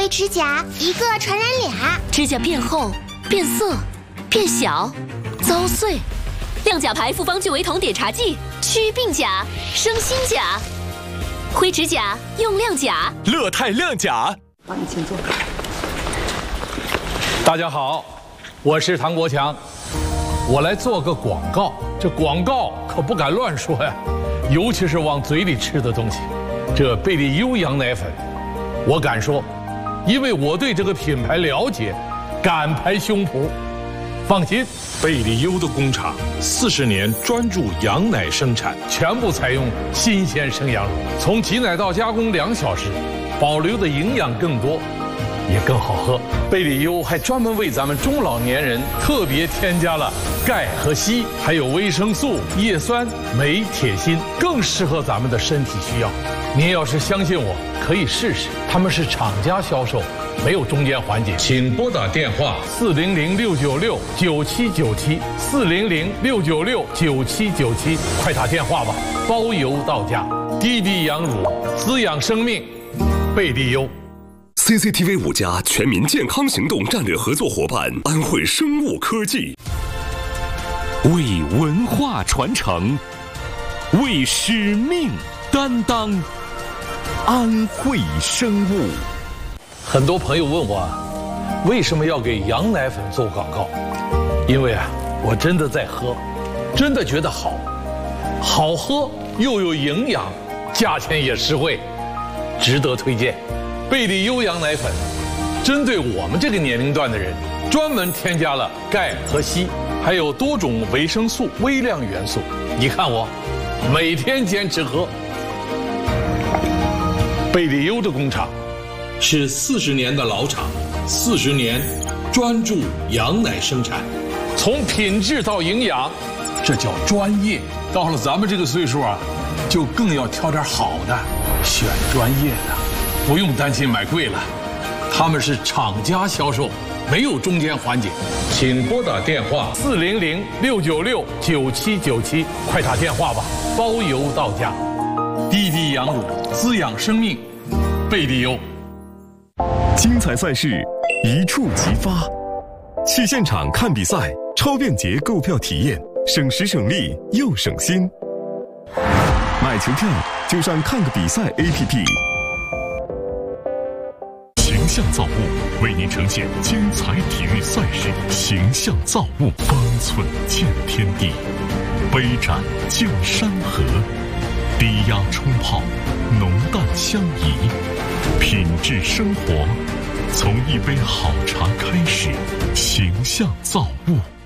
灰指甲一个传染俩， 指甲变厚、变色、变小、遭碎。亮甲牌复方聚维酮碘茶剂，祛病甲、生新甲。灰指甲用亮甲， 乐泰亮甲。 帮你请坐。 大家好，我是唐国强，我来做个广告。这广告可不敢乱说呀，尤其是往嘴里吃的东西。这贝利优羊奶粉，我敢说，因为我对这个品牌了解，敢拍胸脯。放心， 贝利优的工厂40年专注羊奶生产， 全部采用新鲜生羊乳，从挤奶到加工2小时，保留的营养更多，也更好喝。贝利优还专门为咱们中老年人特别添加了钙和硒，还有维生素、叶酸、镁、铁、锌，更适合咱们的身体需要。您要是相信我，可以试试，他们是厂家销售，没有中间环节。 请拨打电话 400-696-9797，400-696-9797，快打电话吧，包邮到家。滴滴羊乳，滋养生命，贝利优。 CCTV 5家全民健康行动战略合作伙伴安徽生物科技， 为文化传承，为使命担当，安徽生物。 很多朋友问我，为什么要给羊奶粉做广告？因为我真的在喝，真的觉得好，好喝又有营养，价钱也实惠，值得推荐。贝利优羊奶粉，针对我们这个年龄段的人，专门添加了钙和硒，还有多种维生素、微量元素。你看我，每天坚持喝。贝利优的工厂是40年的老厂，40年专注羊奶生产，从品质到营养，这叫专业。到了咱们这个岁数就更要挑点好的，选专业的。不用担心买贵了，他们是厂家销售，没有中间环节。 请拨打电话 400-696-9797，快打电话吧，包邮到家。滴滴羊乳，滋养生命，贝利优。 精彩赛事一触即发，去现场看比赛，超便捷购票体验，省时省力又省心。买球票就上看个比赛 APP。 形象造物为您呈现精彩体育赛事，形象造物，方寸见天地，杯盏见山河，低压冲泡，浓淡相宜，品质生活，从一杯好茶开始，形象造物。